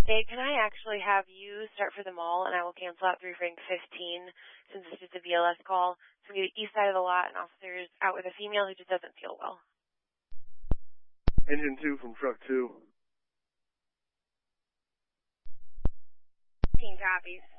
Hey, can I actually have you start for them all, and I will cancel out 3 Frank 15 since it's just a BLS call. So we get east side of the lot, and officer's out with a female who just doesn't feel well. Engine 2 from truck 2. 15 copies.